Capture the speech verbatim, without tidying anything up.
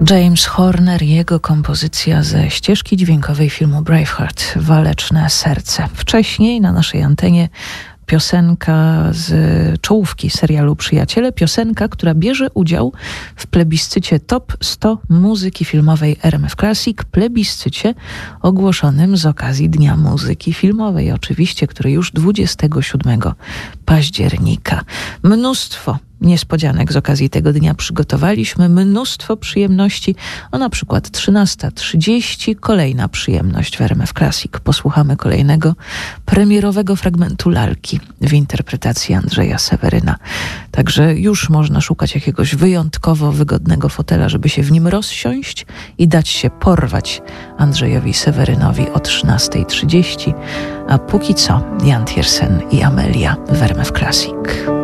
James Horner, jego kompozycja ze ścieżki dźwiękowej filmu Braveheart, Waleczne serce. Wcześniej na naszej antenie piosenka z czołówki serialu Przyjaciele, piosenka, która bierze udział w plebiscycie Top sto muzyki filmowej R M F Classic, plebiscycie ogłoszonym z okazji Dnia Muzyki Filmowej, oczywiście, który już dwudziestego siódmego października. Mnóstwo niespodzianek z okazji tego dnia przygotowaliśmy, mnóstwo przyjemności, o na przykład trzynasta trzydzieści, kolejna przyjemność w R M F Classic. Posłuchamy kolejnego premierowego fragmentu lalki w interpretacji Andrzeja Seweryna. Także już można szukać jakiegoś wyjątkowo wygodnego fotela, żeby się w nim rozsiąść i dać się porwać Andrzejowi Sewerynowi o trzynasta trzydzieści, a póki co Jan Tiersen i Amelia w R M F Classic.